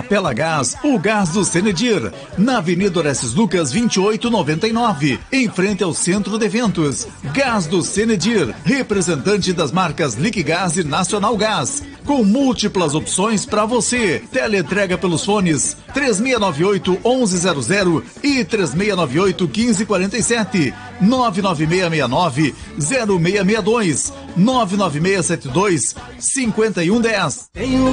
Capela Gás, o gás do Senedir, na Avenida Orestes Lucas 2899, em frente ao Centro de Eventos. Gás do Senedir, representante das marcas Liquigás e Nacional Gás, com múltiplas opções para você. Teleentrega pelos fones 3698-1100 e 3698-1547, 99669-0662, 99672-5110.